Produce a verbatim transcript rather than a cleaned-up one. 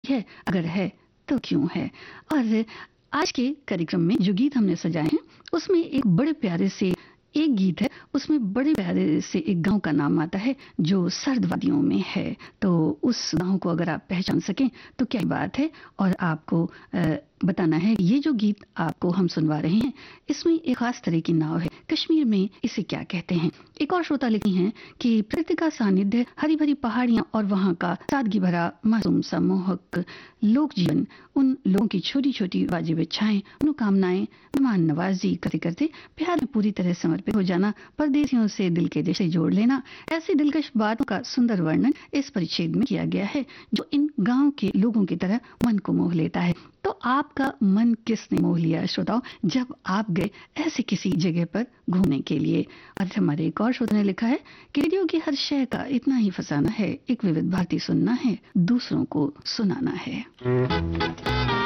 है, अगर है तो क्यों है। और आज के कार्यक्रम में जो गीत हमने सजाए हैं उसमें एक बड़े प्यारे से एक गीत है, उसमें बड़े प्यारे से एक गांव का नाम आता है जो सर्द वादियों में है। तो उस गांव को अगर आप पहचान सकें तो क्या बात है। और आपको आ, बताना है ये जो गीत आपको हम सुनवा रहे हैं इसमें एक खास तरह की नाव है, कश्मीर में इसे क्या कहते हैं। एक और श्रोता लिखी हैं कि प्रकृति का सानिध्य, हरी भरी पहाड़ियां और वहां का सादगी भरा मासूम सा मोहक लोक जीवन, उन लोगों की छोटी छोटी वाजिब इच्छाएं, मनोकामनाएं, मेहमान नवाजी करते करते प्यार में पूरी तरह समर्पित हो जाना, परदेशियों से दिल के रिश्ते जोड़ लेना, ऐसी दिलकश बातों का सुंदर वर्णन इस परिच्छेद में किया गया है जो इन गांव के लोगों की तरह मन को मोह लेता है। तो आपका मन किसने मोह लिया श्रोताओं जब आप गए ऐसे किसी जगह पर घूमने के लिए। और हमारे एक और श्रोता ने लिखा है कि रेडियो की हर शय का इतना ही फसाना है, एक विविध भारती सुनना है, दूसरों को सुनाना है।